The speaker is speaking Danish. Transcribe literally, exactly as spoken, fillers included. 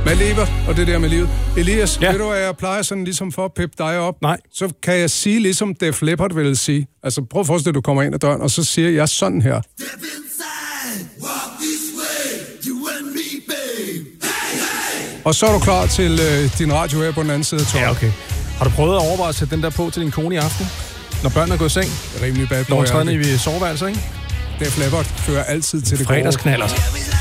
Man lever, og det der med livet. Elias, ja. ved du, at jeg plejer sådan ligesom for at peppe dig op? Nej. Så kan jeg sige, ligesom Def Leppard ville sige. Altså, prøv at forestille dig, at du kommer ind ad døren, og så siger jeg sådan her. Og så er du klar til øh, din radio her på den anden side af tårnet. Ja, okay. Har du prøvet at overveje at sætte den der på til din kone i aften? Når børnene er gået i seng? Rimelig bad boy. Når hun træder i soveværelset, ikke? Def Leppard fører altid til det gode. Fredagsknaller.